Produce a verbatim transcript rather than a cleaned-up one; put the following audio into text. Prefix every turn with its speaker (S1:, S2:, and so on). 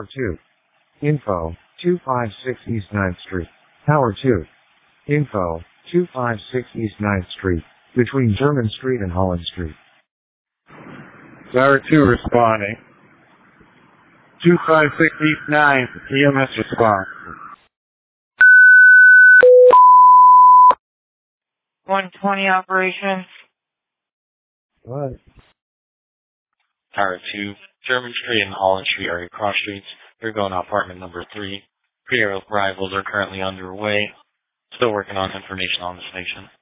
S1: Tower two. Info, two five six East ninth Street. Tower two. Info, two five six East ninth Street, between German Street and Holland Street.
S2: Tower two responding. two five six East ninth, E M S response.
S3: one twenty operations.
S1: What?
S4: Tower two, German Street and Holland Street are your cross streets. You're going to apartment number three. Pre-arrivals are currently underway. Still working on information on the station.